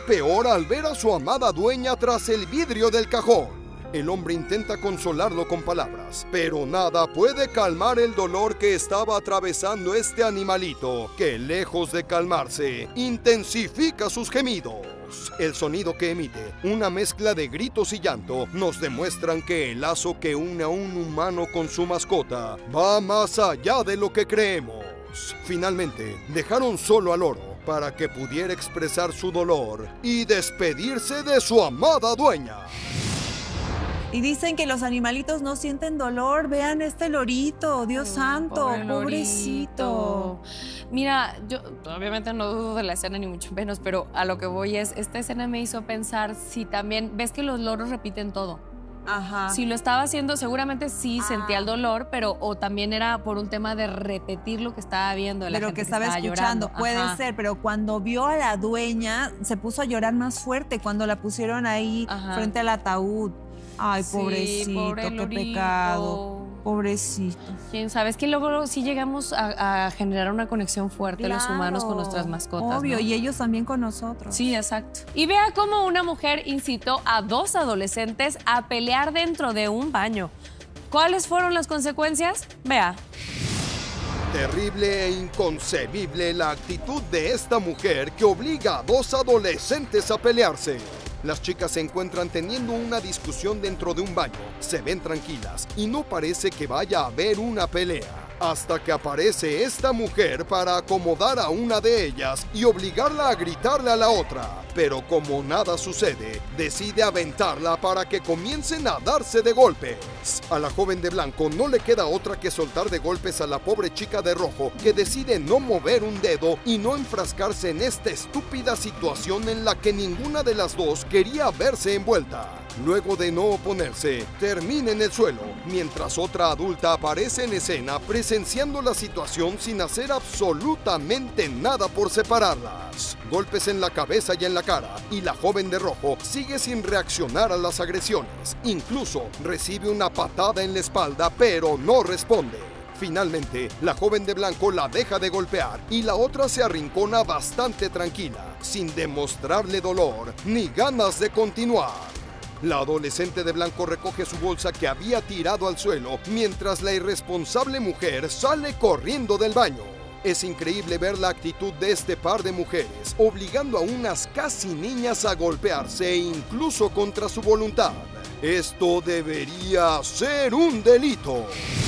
peor al ver a su amada dueña tras el vidrio del cajón. El hombre intenta consolarlo con palabras, pero nada puede calmar el dolor que estaba atravesando este animalito, que lejos de calmarse, intensifica sus gemidos. El sonido que emite, una mezcla de gritos y llanto, nos demuestran que el lazo que une a un humano con su mascota va más allá de lo que creemos. Finalmente, dejaron solo al loro para que pudiera expresar su dolor y despedirse de su amada dueña. Y dicen que los animalitos no sienten dolor. Vean este lorito, Dios santo, pobrecito. Mira, yo obviamente no dudo de la escena ni mucho menos, pero a lo que voy es, esta escena me hizo pensar si también, ves que los loros repiten todo. Ajá. Si lo estaba haciendo, seguramente sí sentía el dolor, pero o también era por un tema de repetir lo que estaba viendo. De lo que estaba escuchando, puede ser, pero cuando vio a la dueña, se puso a llorar más fuerte cuando la pusieron ahí frente al ataúd. Ay, pobrecito, sí, pobre qué lorito. Pecado. Pobrecito. Quién sabe, es que luego sí llegamos a generar una conexión fuerte los humanos con nuestras mascotas. Obvio, ¿no? y ellos también con nosotros. Sí, exacto. Y vea cómo una mujer incitó a 2 adolescentes a pelear dentro de un baño. ¿Cuáles fueron las consecuencias? Vea. Terrible e inconcebible la actitud de esta mujer que obliga a 2 adolescentes a pelearse. Las chicas se encuentran teniendo una discusión dentro de un baño, se ven tranquilas y no parece que vaya a haber una pelea. Hasta que aparece esta mujer para acomodar a una de ellas y obligarla a gritarle a la otra. Pero como nada sucede, decide aventarla para que comiencen a darse de golpes. A la joven de blanco no le queda otra que soltar de golpes a la pobre chica de rojo, que decide no mover un dedo y no enfrascarse en esta estúpida situación en la que ninguna de las dos quería verse envuelta. Luego de no oponerse, termina en el suelo, mientras otra adulta aparece en escena presenciando la situación sin hacer absolutamente nada por separarlas. Golpes en la cabeza y en la cara, y la joven de rojo sigue sin reaccionar a las agresiones. Incluso recibe una patada en la espalda, pero no responde. Finalmente, la joven de blanco la deja de golpear y la otra se arrincona bastante tranquila, sin demostrarle dolor ni ganas de continuar. La adolescente de blanco recoge su bolsa que había tirado al suelo, mientras la irresponsable mujer sale corriendo del baño. Es increíble ver la actitud de este par de mujeres, obligando a unas casi niñas a golpearse incluso contra su voluntad. Esto debería ser un delito.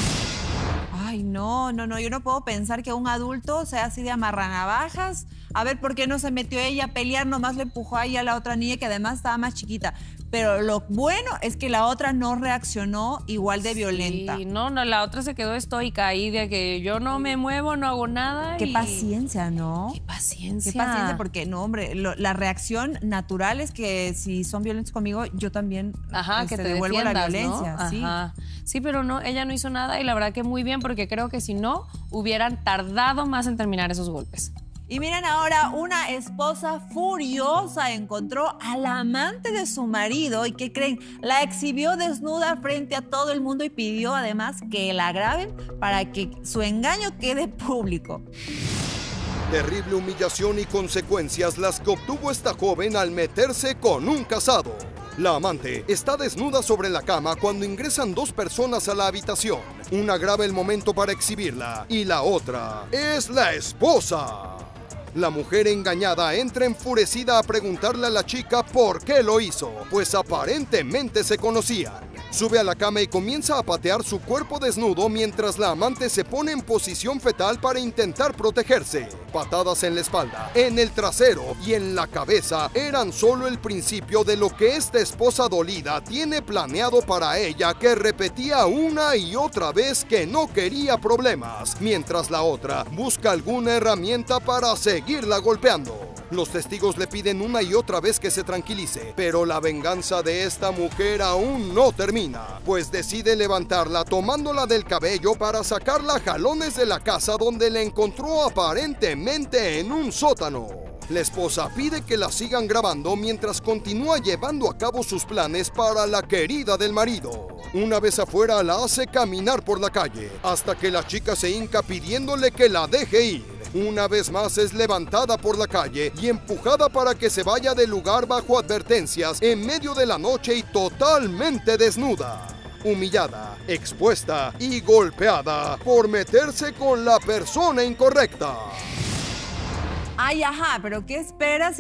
Ay, no, yo no puedo pensar que un adulto sea así de amarranavajas. A ver, ¿por qué no se metió ella a pelear? Nomás le empujó ahí a la otra niña que además estaba más chiquita. Pero lo bueno es que la otra no reaccionó igual de violenta. Sí, no, la otra se quedó estoica ahí de que yo no me muevo, no hago nada. Qué paciencia, ¿no? Qué paciencia. Qué paciencia, porque no, hombre, la reacción natural es que si son violentos conmigo, yo también que te devuelvo la violencia. ¿no? Sí. Sí, pero no, ella no hizo nada y la verdad que muy bien, porque creo que si no, hubieran tardado más en terminar esos golpes. Y miren ahora, una esposa furiosa encontró al amante de su marido y ¿qué creen? La exhibió desnuda frente a todo el mundo y pidió además que la graben para que su engaño quede público. Terrible humillación y consecuencias las que obtuvo esta joven al meterse con un casado. La amante está desnuda sobre la cama cuando ingresan 2 personas a la habitación. Una graba el momento para exhibirla y la otra es la esposa. La mujer engañada entra enfurecida a preguntarle a la chica por qué lo hizo, pues aparentemente se conocían. Sube a la cama y comienza a patear su cuerpo desnudo mientras la amante se pone en posición fetal para intentar protegerse. Patadas en la espalda, en el trasero y en la cabeza eran solo el principio de lo que esta esposa dolida tiene planeado para ella, que repetía una y otra vez que no quería problemas, mientras la otra busca alguna herramienta para seguirla golpeando. Los testigos le piden una y otra vez que se tranquilice, pero la venganza de esta mujer aún no termina, pues decide levantarla tomándola del cabello para sacarla a jalones de la casa donde la encontró aparentemente en un sótano. La esposa pide que la sigan grabando mientras continúa llevando a cabo sus planes para la querida del marido. Una vez afuera la hace caminar por la calle, hasta que la chica se hinca pidiéndole que la deje ir. Una vez más es levantada por la calle y empujada para que se vaya del lugar bajo advertencias en medio de la noche y totalmente desnuda. Humillada, expuesta y golpeada por meterse con la persona incorrecta. Ay, ajá, pero ¿qué esperas?